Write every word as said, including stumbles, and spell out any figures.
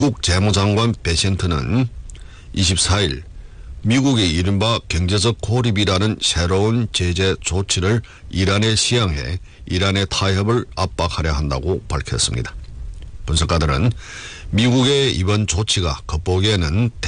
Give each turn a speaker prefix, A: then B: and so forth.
A: 미국 재무장관 베센트는 이십사일 미국의 이른바 경제적 고립이라는 새로운 제재 조치를 이란에 시행해 이란의 타협을 압박하려 한다고 밝혔습니다. 분석가들은 미국의 이번 조치가 겉보기에는